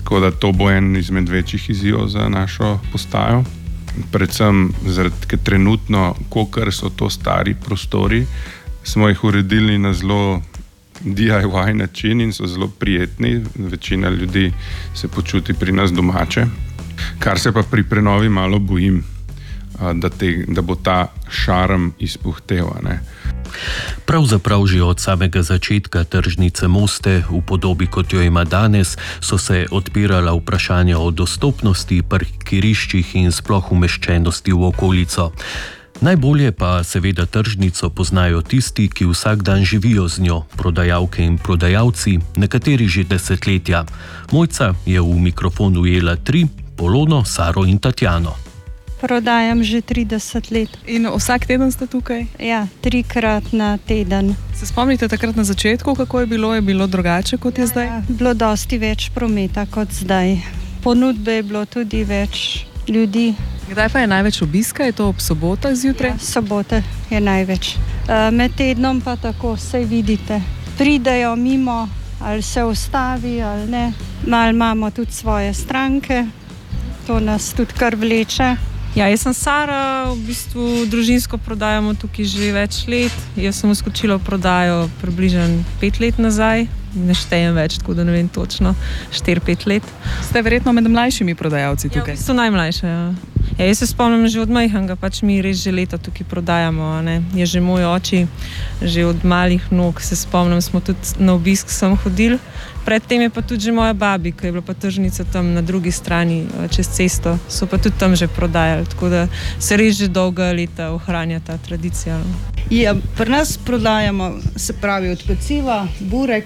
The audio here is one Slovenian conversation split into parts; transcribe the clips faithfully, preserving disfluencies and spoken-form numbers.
Tako da to bo en izmed večjih izzivov za našo postajo. Predvsem zaradi, ker trenutno, kolikor so to stari prostori, smo jih uredili na zelo D I Y način in so zelo prijetni. Večina ljudi se počuti pri nas domače. Kar se pa pri prenovi malo bojim, da, te, da bo ta šarm izpuhtel, ne. Pravzaprav že od samega začetka tržnice Moste v podobi, kot jo ima danes, so se odpirala vprašanja o dostopnosti, parkiriščih in sploh umeščenosti v okolico. Najbolje pa seveda tržnico poznajo tisti, ki vsak dan živijo z njo, prodajalke in prodajalci, nekateri že desetletja. Mojca je v mikrofon ujela tri, Polono, Saro in Tatjano. Prodajam že trideset let. In vsak teden ste tukaj? Ja, trikrat na teden. Se spomnite takrat na začetku, kako je bilo? Je bilo drugače, kot je zdaj? Ja, bilo dosti več prometa kot zdaj. Ponudbe je bilo tudi več ljudi. Kdaj pa je največ obiska? Je to ob sobotah zjutraj? Ja, sobote je največ. Med tednom pa tako, saj vidite. Pridejo mimo, ali se ustavi, ali ne. Malo imamo tudi svoje stranke. To nas tudi kar vleče. Ja, jaz sem Sara, v bistvu družinsko prodajamo tukaj že več let. Jaz sem vskočila v prodajo približno pet let nazaj. Ne štejem več, tako da ne vem točno, štiri, pet let. Ste verjetno med mlajšimi prodajalci tukaj? Ja, v bistvu najmlajša, ja. Ja, jaz se spomnim že od majhnega, pač mi res že leta tukaj prodajamo, ne. Je že moj oči, že od malih nog se spomnim, smo tudi na obisk sem hodili. Predtem je pa tudi že moja babi, ki je bila pa tržnica tam na drugi strani, čez cesto, so pa tudi tam že prodajali, tako da se res že dolga leta ohranja ta tradicija. Ja, pri nas prodajamo, se pravi, od peciva, burek,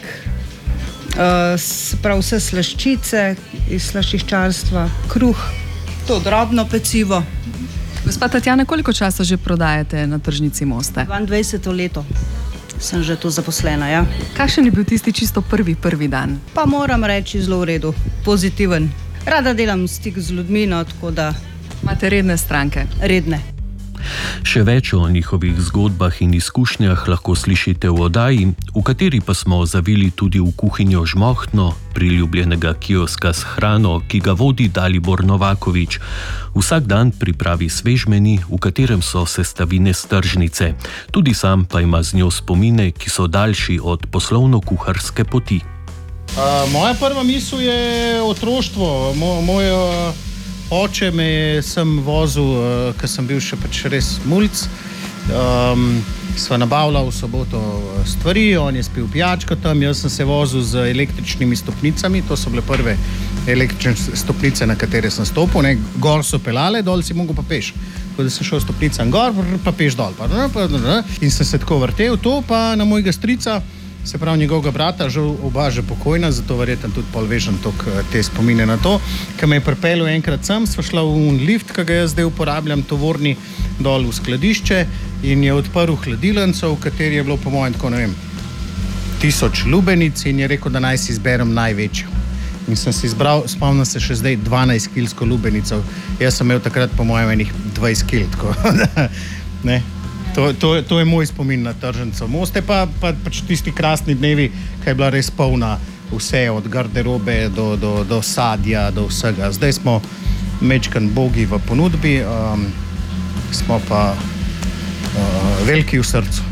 uh, se pravi vse slaščice iz slaščičarstva, kruh, to drobno pecivo. Gospa Tatjana, koliko časa že prodajate na tržnici Moste? dvaindvajseto leto sem že tu zaposlena, ja. Kakšen je bil tisti čisto prvi, prvi dan? Pa moram reči zelo v redu, pozitiven. Rada delam stik z ljudmi, no, tako da... Imate redne stranke? Redne. Še več o njihovih zgodbah in izkušnjah lahko slišite v oddaji, v kateri pa smo zavili tudi v kuhinjo Žmohtno, priljubljenega kioska s hrano, ki ga vodi Dalibor Novakovič. Vsak dan pripravi svež meni, v katerem so sestavine s tržnice. Tudi sam pa ima z njo spomine, ki so daljši od poslovno-kuharske poti. Uh, moja prva misel je otroštvo. Mo, moj uh... Oče me je sem vozil, uh, ker sem bil še pač res mulc. Um, sva nabavila v soboto stvari, on je spil pijačko tam, jaz sem se vozil z električnimi stopnicami, to so bile prve električne stopnice, na katere sem stopil, ne? Gor so pelale, dol si mogel pa peš. Tako da sem šel stopnicam gor, pa peš dol. Pa, pa, in sem se tako vrtel, to pa na mojega strica, se pravi njegovega brata, že oba že pokojna, zato verjetno tudi pol vežem te spomine na to, ki me je pripeljal enkrat sem, sva šla v un lift, ki ga jaz zdaj uporabljam, tovorni, dol v skladišče in je odprl hladilnico, v kateri je bilo po mojem tako, ne vem, tisoč lubenic in je rekel, da naj si izberem največjo. In sem si izbral, spomnim se še zdaj, dvanajst kilsko lubenico. Jaz sem imel takrat po mojem enih dvajset kil, tako da, ne. To, to, to je moj spomin na tržnico Moste, pa, pa pač tisti krasni dnevi, ki je bila res polna vse, od garderobe do, do, do sadja, do vsega. Zdaj smo mečkan bogi v ponudbi, um, smo pa uh, veliki v srcu.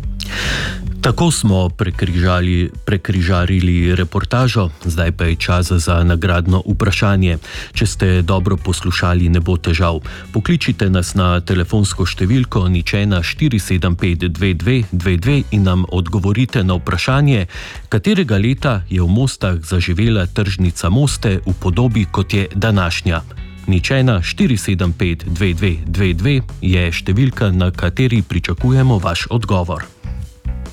Tako smo prekrižali, prekrižarili reportažo, zdaj pa je čas za nagradno vprašanje. Če ste dobro poslušali, ne bo težav. Pokličite nas na telefonsko številko nič ena štiri sedem pet dve dve dve dve in nam odgovorite na vprašanje, katerega leta je v Mostah zaživela tržnica Moste v podobi, kot je današnja. nič ena štiri sedem pet dve dve dve dve je številka, na kateri pričakujemo vaš odgovor.